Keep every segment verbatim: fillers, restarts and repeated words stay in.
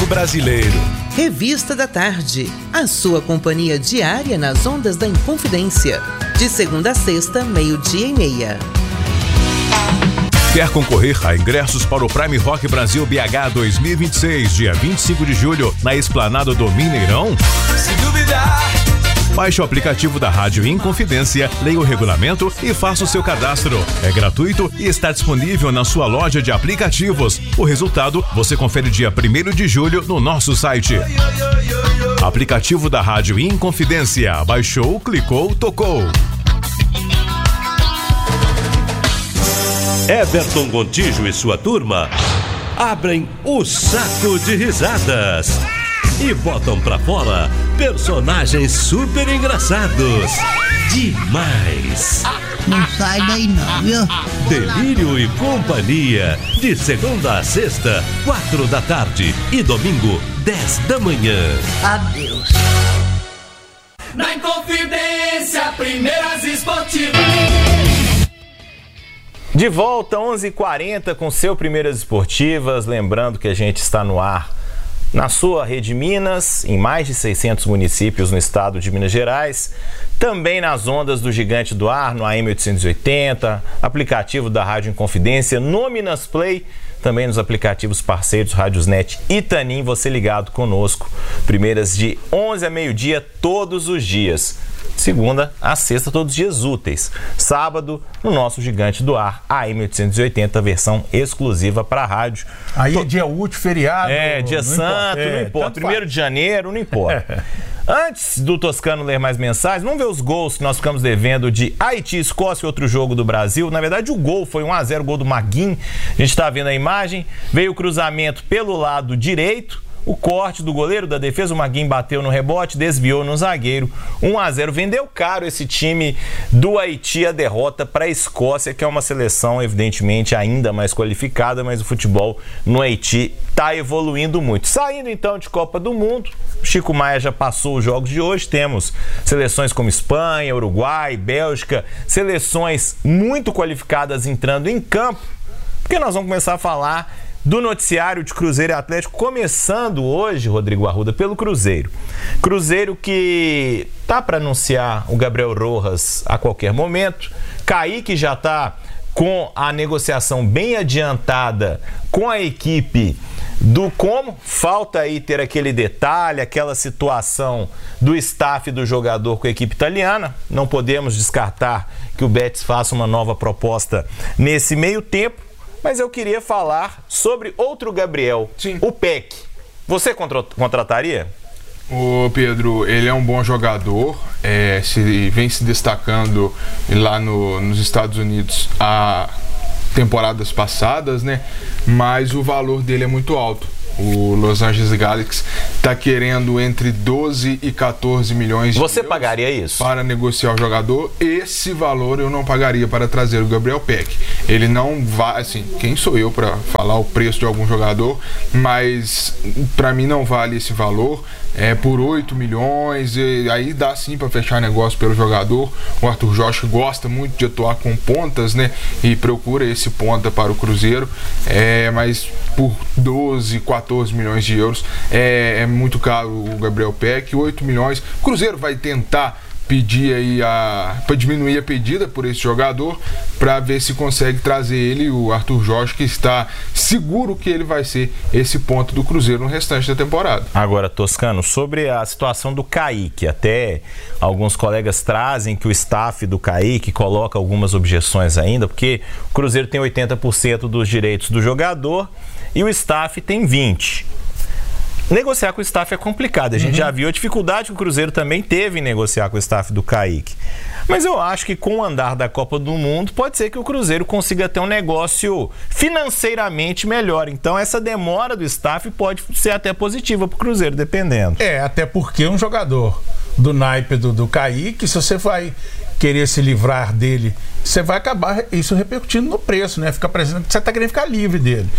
Brasileiro. Revista da Tarde, a sua companhia diária nas ondas da Inconfidência. De segunda a sexta, meio-dia e meia. Quer concorrer a ingressos para o Prime Rock Brasil B H dois mil e vinte e seis, dia vinte e cinco de julho, na Esplanada do Mineirão? Se duvidar... Baixe o aplicativo da Rádio Inconfidência, leia o regulamento e faça o seu cadastro. É gratuito e está disponível na sua loja de aplicativos. O resultado você confere dia primeiro de julho no nosso site. Aplicativo da Rádio Inconfidência. Baixou, clicou, tocou. Everton Gontijo e sua turma abrem o saco de risadas e botam pra fora personagens super engraçados. Demais! Não sai daí não, viu? Delírio e Companhia, de segunda a sexta, quatro da tarde e domingo, dez da manhã. Adeus. Na Inconfidência, primeiras esportivas. De volta, onze e quarenta, com seu Primeiras Esportivas. Lembrando que a gente está no ar na sua Rede Minas, em mais de seiscentos municípios no estado de Minas Gerais, também nas ondas do Gigante do Ar, no A M oitocentos e oitenta, aplicativo da Rádio Inconfidência, no Minas Play, também nos aplicativos parceiros Rádiosnet e Tanin, você ligado conosco, primeiras de onze a meio-dia todos os dias. Segunda a sexta, todos os dias úteis. Sábado, no nosso Gigante do Ar, A M oitocentos e oitenta, versão exclusiva para a rádio. Aí é dia útil, feriado. É, dia santo, importa. não É, importa. Primeiro de janeiro, não importa. Antes do Toscano ler mais mensagens, vamos ver os gols que nós ficamos devendo de Haiti, Escócia e outro jogo do Brasil. Na verdade, o gol foi um a zero, o gol do Maguinho. A gente está vendo a imagem. Veio o cruzamento pelo lado direito. O corte do goleiro da defesa, o Maguinho bateu no rebote, desviou no zagueiro, um a zero. Vendeu caro esse time do Haiti, a derrota para a Escócia, que é uma seleção evidentemente ainda mais qualificada, mas o futebol no Haiti está evoluindo muito. Saindo então de Copa do Mundo, Chico Maia já passou os jogos de hoje, temos seleções como Espanha, Uruguai, Bélgica, seleções muito qualificadas entrando em campo, porque nós vamos começar a falar do noticiário de Cruzeiro e Atlético, começando hoje, Rodrigo Arruda, pelo Cruzeiro. Cruzeiro que tá para anunciar o Gabriel Rojas a qualquer momento. Kaique já tá com a negociação bem adiantada com a equipe do Como. Falta aí ter aquele detalhe, aquela situação do staff do jogador com a equipe italiana. Não podemos descartar que o Betis faça uma nova proposta nesse meio tempo. Mas eu queria falar sobre outro Gabriel, Sim. o Peck. Você contra- contrataria? O Pedro, ele é um bom jogador, é, se, vem se destacando lá no, nos Estados Unidos há temporadas passadas, né? Mas o valor dele é muito alto. O Los Angeles Galaxy está querendo entre doze e quatorze milhões de Você euros pagaria isso? Para negociar o jogador. Esse valor eu não pagaria para trazer o Gabriel Peck. Ele não vai, assim, quem sou eu para falar o preço de algum jogador, mas para mim não vale esse valor. É por oito milhões, e aí dá sim para fechar negócio pelo jogador. O Arthur Jorge gosta muito de atuar com pontas, né? E procura esse ponta para o Cruzeiro. É, mas por doze, quatorze milhões de euros é, é muito caro o Gabriel Peck. oito milhões. O Cruzeiro vai tentar pedir aí a para diminuir a pedida por esse jogador, para ver se consegue trazer ele, o Arthur Jorge, que está seguro que ele vai ser esse ponto do Cruzeiro no restante da temporada. Agora, Toscano, sobre a situação do Kaique, até alguns colegas trazem que o staff do Kaique coloca algumas objeções ainda, porque o Cruzeiro tem oitenta por cento dos direitos do jogador e o staff tem vinte por cento. Negociar com o staff é complicado. A gente uhum. já viu a dificuldade que o Cruzeiro também teve em negociar com o staff do Kaique. Mas eu acho que com o andar da Copa do Mundo, pode ser que o Cruzeiro consiga ter um negócio financeiramente melhor. Então essa demora do staff pode ser até positiva para o Cruzeiro, dependendo. É, até porque um jogador do naipe do, do Kaique, se você vai querer se livrar dele, você vai acabar isso repercutindo no preço, né? Fica parecendo que você está querendo ficar livre dele.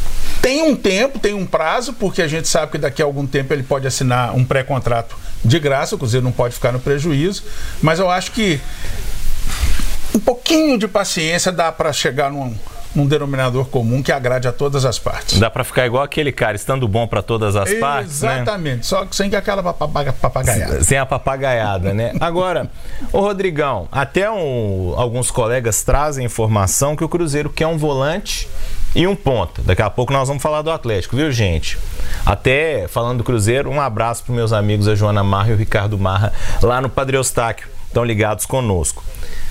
Tem um tempo, tem um prazo, porque a gente sabe que daqui a algum tempo ele pode assinar um pré-contrato de graça, o Cruzeiro não pode ficar no prejuízo, mas eu acho que um pouquinho de paciência dá para chegar num, num denominador comum que agrade a todas as partes. Dá pra ficar igual aquele cara, estando bom pra todas as Exatamente, partes, né? Exatamente, só que sem aquela papaga, papagaiada. Sem a papagaiada, né? Agora, ô Rodrigão, até um, alguns colegas trazem informação que o Cruzeiro quer um volante e um ponta. Daqui a pouco nós vamos falar do Atlético, viu, gente? Até falando do Cruzeiro, um abraço para meus amigos a Joana Marra e o Ricardo Marra lá no Padre Eustáquio, estão ligados conosco.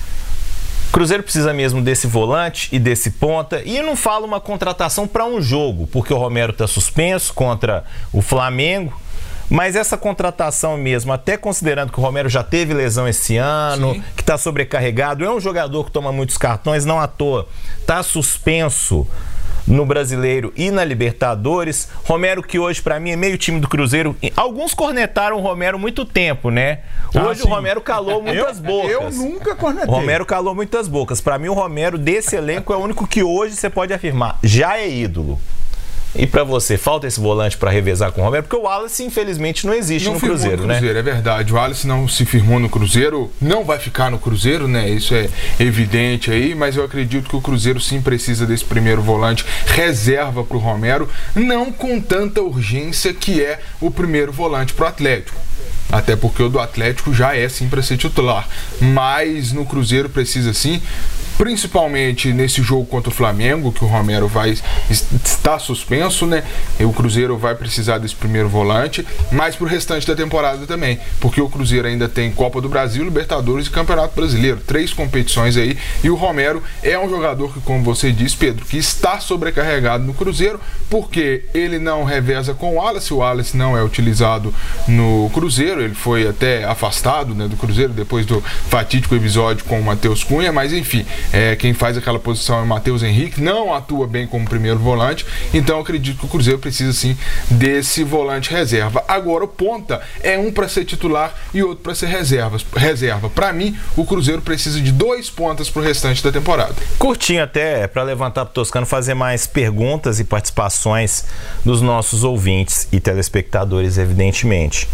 Cruzeiro precisa mesmo desse volante e desse ponta, e eu não falo uma contratação para um jogo, porque o Romero está suspenso contra o Flamengo. Mas essa contratação mesmo, até considerando que o Romero já teve lesão esse ano, Sim. que está sobrecarregado, é um jogador que toma muitos cartões, não à toa, está suspenso no Brasileiro e na Libertadores. Romero, que hoje para mim é meio time do Cruzeiro. Alguns cornetaram o Romero muito tempo, né? Hoje ah, o Romero calou muitas eu, bocas. Eu nunca cornetei. O Romero calou muitas bocas. Para mim o Romero desse elenco é o único que hoje você pode afirmar, já é ídolo. E pra você, falta esse volante pra revezar com o Romero? Porque o Wallace, infelizmente, não existe não no Cruzeiro, no né? Cruzeiro, é verdade. O Wallace não se firmou no Cruzeiro, não vai ficar no Cruzeiro, né? Isso é evidente aí, mas eu acredito que o Cruzeiro sim precisa desse primeiro volante reserva pro Romero, não com tanta urgência que é o primeiro volante pro Atlético. Até porque o do Atlético já é sim para ser titular, mas no Cruzeiro precisa sim, principalmente nesse jogo contra o Flamengo, que o Romero vai estar suspenso, né? E o Cruzeiro vai precisar desse primeiro volante, mas pro restante da temporada também, porque o Cruzeiro ainda tem Copa do Brasil, Libertadores e Campeonato Brasileiro, três competições aí, e o Romero é um jogador que, como você disse, Pedro, que está sobrecarregado no Cruzeiro, porque ele não reveza com o Wallace, o Wallace não é utilizado no Cruzeiro, ele foi até afastado, né, do Cruzeiro depois do fatídico episódio com o Matheus Cunha, mas enfim, é, quem faz aquela posição é o Matheus Henrique, não atua bem como primeiro volante, então eu acredito que o Cruzeiro precisa sim desse volante reserva. Agora o ponta é um para ser titular e outro para ser reserva. reserva. Para mim, o Cruzeiro precisa de dois pontas pro restante da temporada. Curtinho até, para levantar pro Toscano fazer mais perguntas e participações dos nossos ouvintes e telespectadores, evidentemente.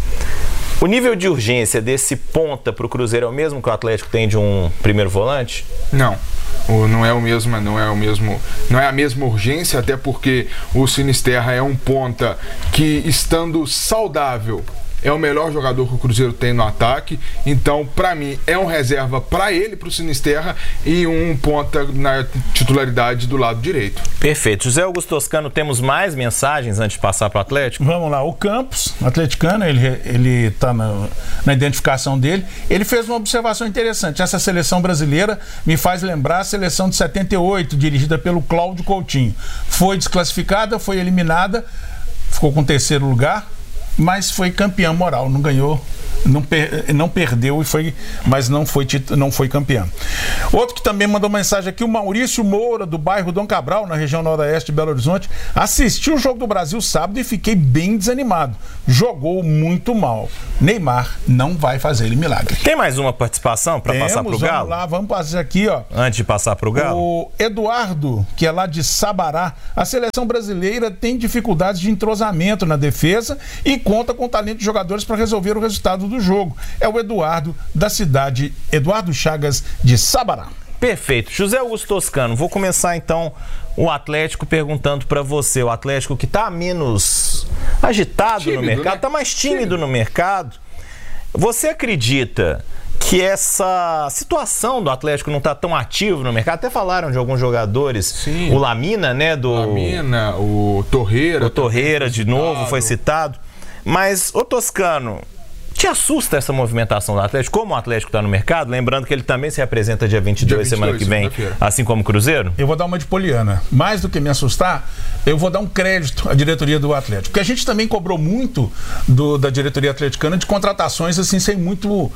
O nível de urgência desse ponta pro Cruzeiro é o mesmo que o Atlético tem de um primeiro volante? Não. O, não é o mesmo, não é o mesmo, não é a mesma urgência, até porque o Sinisterra é um ponta que, estando saudável, é o melhor jogador que o Cruzeiro tem no ataque, então para mim é um reserva para ele, para o Sinisterra, e um ponta na titularidade do lado direito. Perfeito. José Augusto Toscano, temos mais mensagens antes de passar para o Atlético? Vamos lá, o Campos, atleticano, ele ele está na, na identificação dele, ele fez uma observação interessante. Essa seleção brasileira me faz lembrar a seleção de setenta e oito, dirigida pelo Cláudio Coutinho. Foi desclassificada, foi eliminada, ficou com terceiro lugar, mas foi campeã moral, não ganhou, não, per, não perdeu, e foi, mas não foi, não foi campeã. Outro que também mandou mensagem aqui, o Maurício Moura, do bairro Dom Cabral, na região noroeste de Belo Horizonte. Assisti o jogo do Brasil sábado e fiquei bem desanimado. Jogou muito mal. Neymar não vai fazer ele milagre. Tem mais uma participação para passar pro Galo? Vamos lá, vamos passar aqui, ó. Antes de passar pro Galo. O Eduardo, que é lá de Sabará, a seleção brasileira tem dificuldades de entrosamento na defesa e conta com talento de jogadores para resolver o resultado do jogo. É o Eduardo, da cidade Eduardo Chagas, de Sabará. Perfeito. José Augusto Toscano, vou começar então o Atlético perguntando para você, o Atlético que está menos agitado tímido, no mercado, está né? mais tímido, tímido no mercado. Você acredita que essa situação do Atlético não está tão ativo no mercado? Até falaram de alguns jogadores, Sim. o Lamina, né? Do... Lamina, o Torreira. O Torreira, de novo, foi citado. Mas, ô Toscano, te assusta essa movimentação do Atlético? Como o Atlético está no mercado? Lembrando que ele também se apresenta dia vinte e dois, dia vinte e dois semana que vem, assim como o Cruzeiro? Eu vou dar uma de poliana. Mais do que me assustar, eu vou dar um crédito à diretoria do Atlético. Porque a gente também cobrou muito do, da diretoria atleticana de contratações assim, sem muito, uh,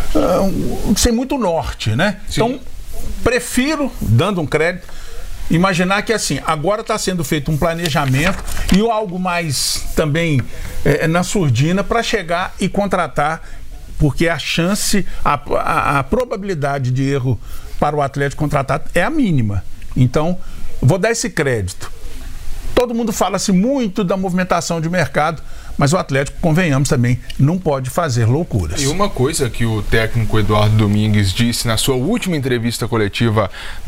sem muito norte, né? Sim. Então, prefiro, dando um crédito, imaginar que assim, agora está sendo feito um planejamento e algo mais também é, na surdina para chegar e contratar, porque a chance, a, a, a probabilidade de erro para o Atlético contratar é a mínima. Então, vou dar esse crédito. Todo mundo fala-se muito da movimentação de mercado, mas o Atlético, convenhamos também, não pode fazer loucuras. E uma coisa que o técnico Eduardo Domingues disse na sua última entrevista coletiva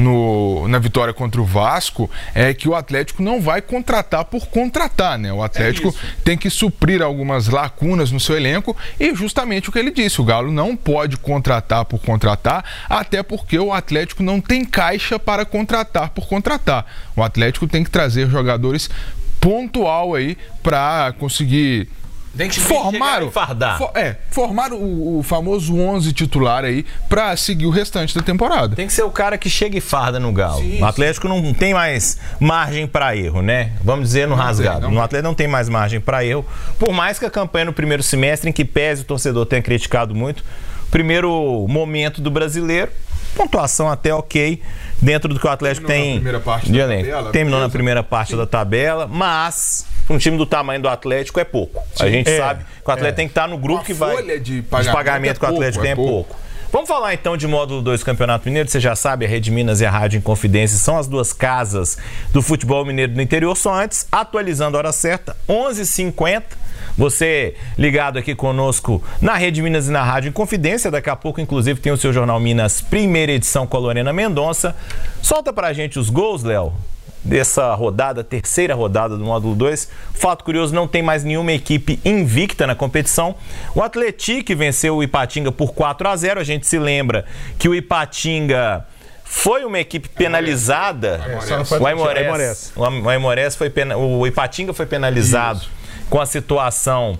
no, na vitória contra o Vasco é que o Atlético não vai contratar por contratar, né? O Atlético é tem que suprir algumas lacunas no seu elenco e justamente o que ele disse, o Galo não pode contratar por contratar, até porque o Atlético não tem caixa para contratar por contratar. O Atlético tem que trazer jogadores pontual aí para conseguir tem que formar o, fardar. For, é, formar o, o famoso onze titular aí para seguir o restante da temporada. Tem que ser o cara que chega e farda no Galo. Sim, o Atlético sim. não tem mais margem para erro, né? Vamos dizer no não rasgado. Tem, no Atlético não tem mais margem para erro. Por mais que a campanha no primeiro semestre, em que pese o torcedor tenha criticado muito, primeiro momento do brasileiro, pontuação até ok, dentro do que o Atlético tem de elenco. Terminou na primeira parte sim. da tabela, mas para um time do tamanho do Atlético é pouco. Sim. A gente é, sabe que o Atlético é. tem que estar no grupo Uma que vai... folha de pagamento, de pagamento é que o Atlético pouco, tem é pouco. pouco. Vamos falar então de módulo dois do Campeonato Mineiro. Você já sabe, a Rede Minas e a Rádio Inconfidência são as duas casas do futebol mineiro do interior. Só antes, atualizando a hora certa, onze e cinquenta. Você ligado aqui conosco na Rede Minas e na Rádio Inconfidência. Daqui a pouco, inclusive, tem o seu Jornal Minas, primeira edição com a Lorena Mendonça. Solta pra gente os gols, Léo, dessa rodada, terceira rodada do módulo dois. Fato curioso, não tem mais nenhuma equipe invicta na competição. O Atlético venceu o Ipatinga por quatro a zero. A gente se lembra que o Ipatinga foi uma equipe penalizada. É, o Aimorés, o Aimorés foi pena, o Ipatinga foi penalizado. Isso. Com a situação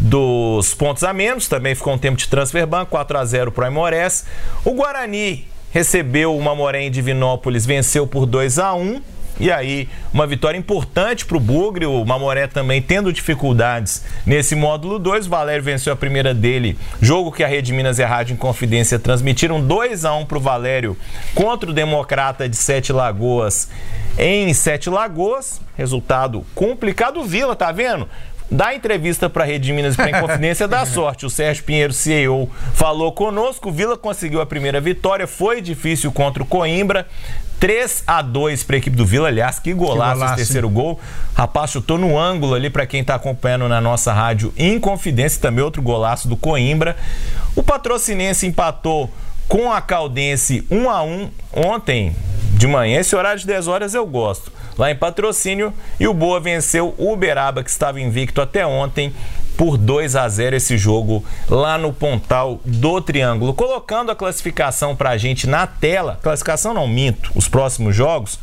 dos pontos a menos, também ficou um tempo de transfer ban, quatro a zero para o Aimorés. O Guarani recebeu o Mamoré em Divinópolis, venceu por dois a um. E aí, uma vitória importante para o Bugre, o Mamoré também tendo dificuldades nesse módulo dois. O Valério venceu a primeira dele, jogo que a Rede Minas e a Rádio Inconfidência transmitiram, dois a um para o Valério contra o Democrata de Sete Lagoas em Sete Lagoas. Resultado complicado. O Vila, tá vendo? Dá entrevista para a Rede Minas e para a Inconfidência da sorte. O Sérgio Pinheiro, C E O, falou conosco. O Vila conseguiu a primeira vitória. Foi difícil contra o Coimbra. três a dois para a equipe do Vila. Aliás, que golaço, que golaço esse terceiro hein? gol. Rapaz, chutou no ângulo ali para quem está acompanhando na nossa rádio Inconfidência. Também outro golaço do Coimbra. O Patrocinense empatou com a Caldense um a um ontem de manhã. Esse horário de dez horas eu gosto. Lá em Patrocínio, e o Boa venceu o Uberaba, que estava invicto até ontem, por dois a zero esse jogo lá no Pontal do Triângulo. Colocando a classificação pra gente na tela, classificação não, minto, os próximos jogos,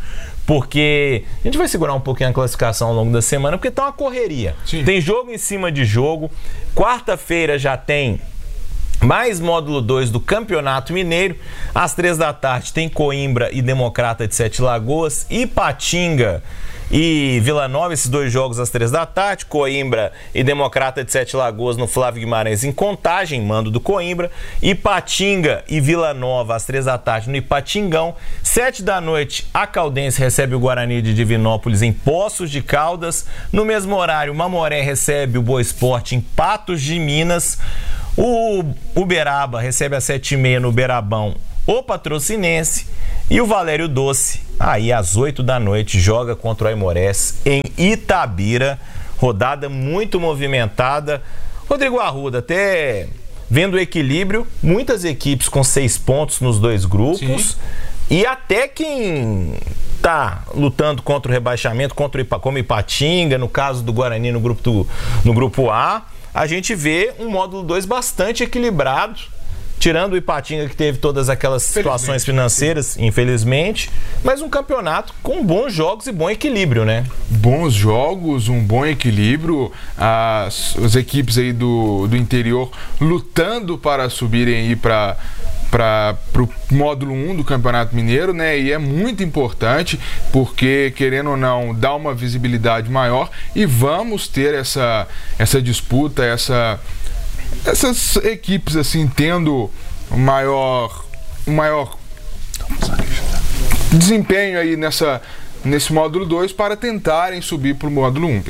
porque a gente vai segurar um pouquinho a classificação ao longo da semana, porque tá uma correria. Sim. Tem jogo em cima de jogo, quarta-feira já tem mais módulo dois do Campeonato Mineiro. Às três da tarde tem Coimbra e Democrata de Sete Lagoas, Ipatinga e Vila Nova, esses dois jogos às três da tarde. Coimbra e Democrata de Sete Lagoas no Flávio Guimarães em Contagem, mando do Coimbra. Ipatinga e Vila Nova às três da tarde no Ipatingão. Sete da noite, a Caldense recebe o Guarani de Divinópolis em Poços de Caldas. No mesmo horário, Mamoré recebe o Boa Esporte em Patos de Minas. O Uberaba recebe às sete e meia no Uberabão o Patrocinense. E o Valério Doce, aí às oito da noite, joga contra o Aimorés em Itabira. Rodada muito movimentada. Rodrigo Arruda, até vendo o equilíbrio, muitas equipes com seis pontos nos dois grupos. Sim. E até quem tá lutando contra o rebaixamento, contra o Ipa, como Ipatinga, no caso do Guarani no grupo, do, no grupo A, a gente vê um módulo dois bastante equilibrado, tirando o Ipatinga, que teve todas aquelas situações financeiras, sim, infelizmente, mas um campeonato com bons jogos e bom equilíbrio, né? Bons jogos, um bom equilíbrio, as, as equipes aí do, do interior lutando para subirem aí para para o módulo um do Campeonato Mineiro, né? E é muito importante porque, querendo ou não, dá uma visibilidade maior e vamos ter essa, essa disputa, essa, essas equipes assim tendo um maior, um maior desempenho aí nessa, nesse módulo dois para tentarem subir para o módulo um.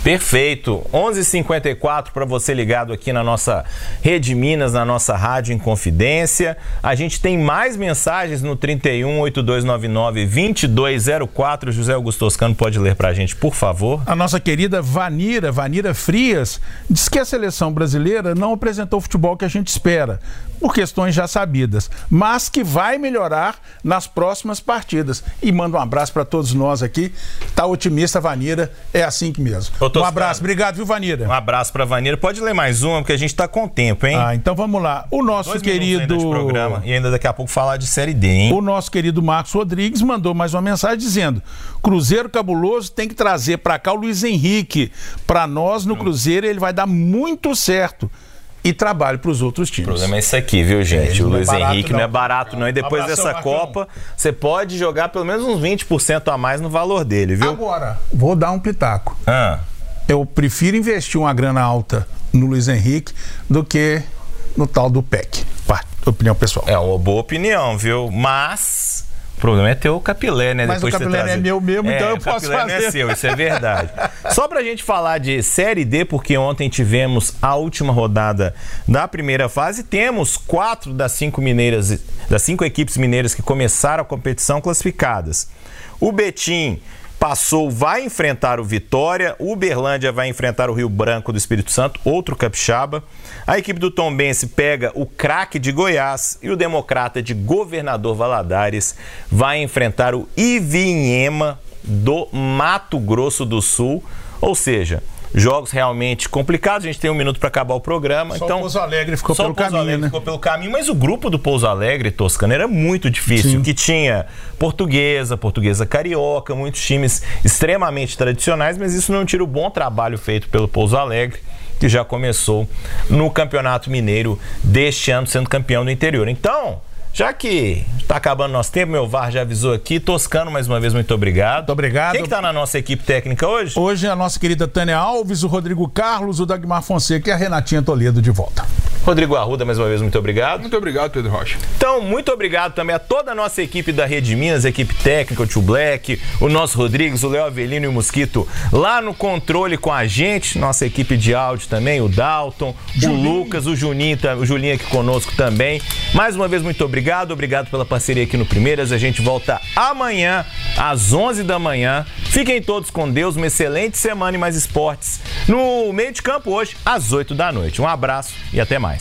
Perfeito. onze e cinquenta e quatro para você ligado aqui na nossa Rede Minas, na nossa Rádio Inconfidência. A gente tem mais mensagens no trinta e um, oitenta e dois noventa e nove, vinte e dois zero quatro. José Augusto Toscano pode ler para a gente, por favor. A nossa querida Vanira, Vanira Frias, diz que a seleção brasileira não apresentou o futebol que a gente espera, por questões já sabidas, mas que vai melhorar nas próximas partidas. E manda um abraço para todos nós aqui. Tá otimista, Vanira, é assim que mesmo. Um abraço, obrigado, viu, Vanira? Um abraço para Vanira. Pode ler mais uma, porque a gente tá com tempo, hein? Ah, então vamos lá. O nosso Dois querido ainda de programa, e ainda daqui a pouco falar de Série D, hein? O nosso querido Marcos Rodrigues mandou mais uma mensagem dizendo: Cruzeiro cabuloso tem que trazer para cá o Luiz Henrique. Para nós no Cruzeiro ele vai dar muito certo. E trabalho para os outros times. O problema é isso aqui, viu, gente? É, o Luiz não é barato, Henrique não. não é barato, não. E depois Abração, dessa Marcão. Copa, você pode jogar pelo menos uns vinte por cento a mais no valor dele, viu? Agora, vou dar um pitaco. Ah. Eu prefiro investir uma grana alta no Luiz Henrique do que no tal do P E C. Pá, opinião pessoal. É uma boa opinião, viu? Mas o problema é ter o capilé, né? Mas Depois o de ter capilé trazido. é meu mesmo, então É, eu o posso capilé não fazer. é seu, isso é verdade. Só pra gente falar de Série D, porque ontem tivemos a última rodada da primeira fase, temos quatro das cinco mineiras, das cinco equipes mineiras que começaram a competição classificadas. O Betim passou, vai enfrentar o Vitória, o Uberlândia vai enfrentar o Rio Branco do Espírito Santo, outro capixaba. A equipe do Tombense pega o Craque de Goiás e o Democrata de Governador Valadares vai enfrentar o Ivinhema do Mato Grosso do Sul. Ou seja, jogos realmente complicados. A gente tem um minuto para acabar o programa. Só então, o Pouso Alegre ficou só pelo o Pouso caminho, Alegre né? ficou pelo caminho, mas o grupo do Pouso Alegre, Toscano, era muito difícil. Sim. Que tinha Portuguesa, Portuguesa Carioca, muitos times extremamente tradicionais, mas isso não tira o bom trabalho feito pelo Pouso Alegre, que já começou no Campeonato Mineiro deste ano, sendo campeão do interior. Então, já que está acabando nosso tempo, meu V A R já avisou aqui. Toscano, mais uma vez, muito obrigado. Muito obrigado. Quem que está na nossa equipe técnica hoje? Hoje a nossa querida Tânia Alves, o Rodrigo Carlos, o Dagmar Fonseca e a Renatinha Toledo de volta. Rodrigo Arruda, mais uma vez, muito obrigado. Muito obrigado, Pedro Rocha. Então, muito obrigado também a toda a nossa equipe da Rede Minas, a equipe técnica, o Tio Black, o nosso Rodrigues, o Léo Avelino e o Mosquito lá no controle com a gente, nossa equipe de áudio também, o Dalton, Julinho. O Lucas, o Juninho, o Julinho aqui conosco também. Mais uma vez, muito obrigado, obrigado pela parceria aqui no Primeiras. A gente volta amanhã às onze da manhã. Fiquem todos com Deus, uma excelente semana e mais esportes no meio de campo hoje às oito da noite. Um abraço e até mais.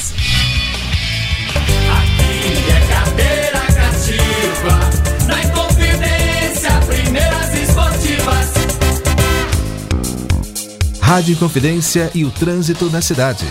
Aqui é cadeira cativa, na Inconfidência, Primeiras Esportivas. Rádio Inconfidência e o trânsito na cidade.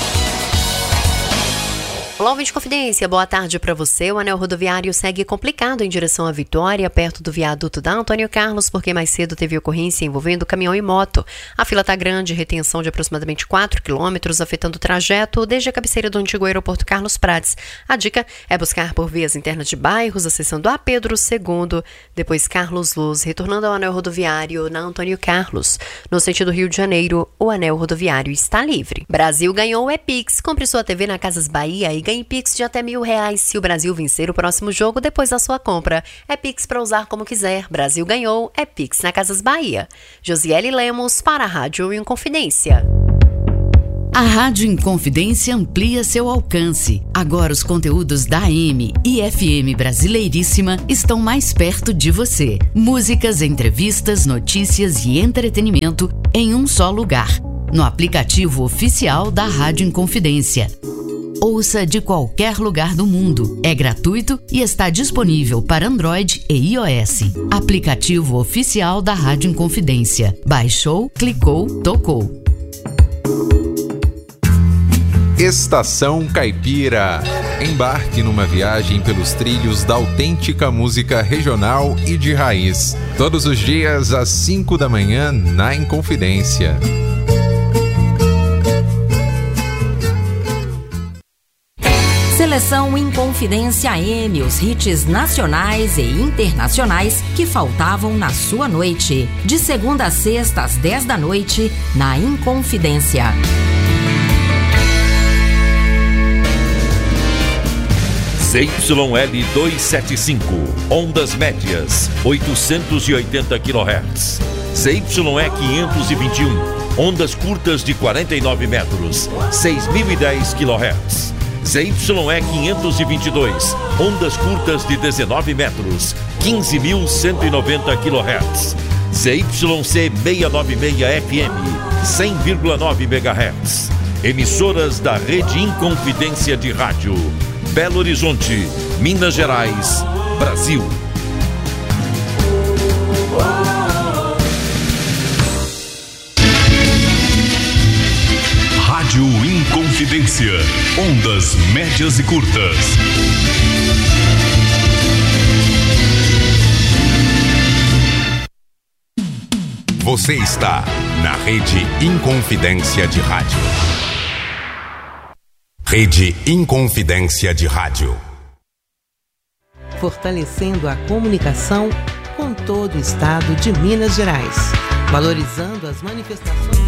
Olá, ouvinte Confidência, boa tarde para você. O anel rodoviário segue complicado em direção à Vitória, perto do viaduto da Antônio Carlos, porque mais cedo teve ocorrência envolvendo caminhão e moto. A fila está grande, retenção de aproximadamente quatro quilômetros, afetando o trajeto desde a cabeceira do antigo aeroporto Carlos Prates. A dica é buscar por vias internas de bairros, acessando a Pedro segundo, depois Carlos Luz, retornando ao anel rodoviário na Antônio Carlos. No sentido Rio de Janeiro, o anel rodoviário está livre. Brasil ganhou o Epix. Compre sua T V na Casas Bahia e ganhe Pix de até mil reais se o Brasil vencer o próximo jogo depois da sua compra. É Pix para usar como quiser. Brasil ganhou, é Pix na Casas Bahia. Josiele Lemos para a Rádio Inconfidência. A Rádio Inconfidência amplia seu alcance. Agora os conteúdos da A M e F M Brasileiríssima estão mais perto de você. Músicas, entrevistas, notícias e entretenimento em um só lugar. No aplicativo oficial da Rádio Inconfidência. Ouça de qualquer lugar do mundo. É gratuito e está disponível para Android e iOS. Aplicativo oficial da Rádio Inconfidência. Baixou, clicou, tocou. Estação Caipira. Embarque numa viagem pelos trilhos da autêntica música regional e de raiz. Todos os dias às cinco da manhã na Inconfidência. Seleção Inconfidência A M, os hits nacionais e internacionais que faltavam na sua noite. De segunda a sexta às dez da noite, na Inconfidência. Z Y L duzentos e setenta e cinco, ondas médias, oitocentos e oitenta quilohertz. Z Y E quinhentos e vinte e um, ondas curtas de quarenta e nove metros, seis mil e dez quilohertz. Z Y E quinhentos e vinte e dois, ondas curtas de dezenove metros, quinze mil cento e noventa quilohertz. Z Y C seiscentos e noventa e seis F M, cem vírgula nove megahertz. Emissoras da Rede Inconfidência de Rádio. Belo Horizonte, Minas Gerais, Brasil. Rádio Inconfidência, ondas médias e curtas. Você está na Rede Inconfidência de Rádio. Rede Inconfidência de Rádio. Fortalecendo a comunicação com todo o estado de Minas Gerais. Valorizando as manifestações